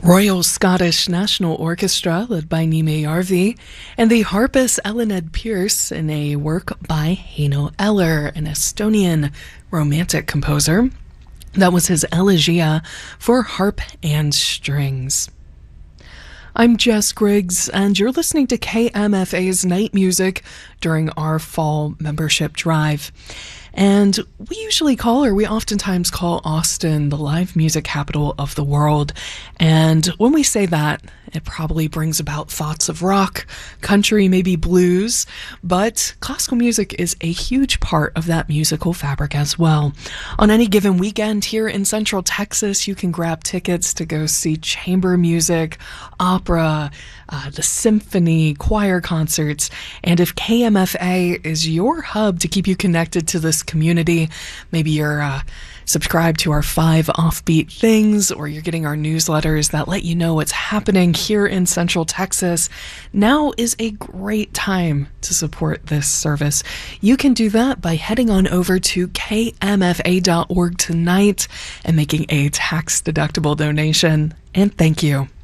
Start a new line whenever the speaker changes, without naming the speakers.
Royal Scottish National Orchestra, led by Nime Yarvi, and the harpist Elined Pierce in a work by Heino Eller, an Estonian romantic composer. That was his Elegia for harp and strings. I'm Jess Griggs, and you're listening to KMFA's Night Music during our fall membership drive. And we oftentimes call Austin the live music capital of the world. And when we say that, it probably brings about thoughts of rock, country, maybe blues, but classical music is a huge part of that musical fabric as well. On any given weekend here in Central Texas, you can grab tickets to go see chamber music, opera, the symphony, choir concerts, and if KMFA is your hub to keep you connected to this community, maybe you're subscribed to our 5 offbeat things, or you're getting our newsletters that let you know what's happening here in Central Texas, now is a great time to support this service. You can do that by heading on over to kmfa.org tonight and making a tax-deductible donation. And thank you.